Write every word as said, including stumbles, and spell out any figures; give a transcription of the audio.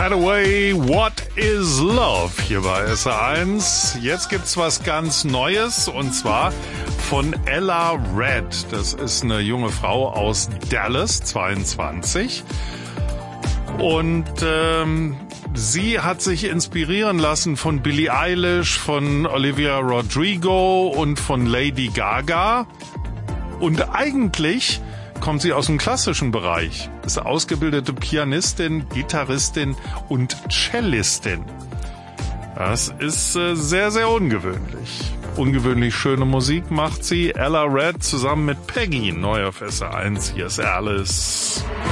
Hathaway, What is Love hier bei S R eins. Jetzt gibt's was ganz Neues und zwar von Ella Red. Das ist eine junge Frau aus Dallas, zweiundzwanzig. Und ähm, sie hat sich inspirieren lassen von Billie Eilish, von Olivia Rodrigo und von Lady Gaga. Und eigentlich kommt sie aus dem klassischen Bereich. Ist ausgebildete Pianistin, Gitarristin und Cellistin. Das ist äh, sehr, sehr ungewöhnlich. Ungewöhnlich schöne Musik macht sie. Ella Red zusammen mit Peggy, neu auf S R eins. Hier ist Alice.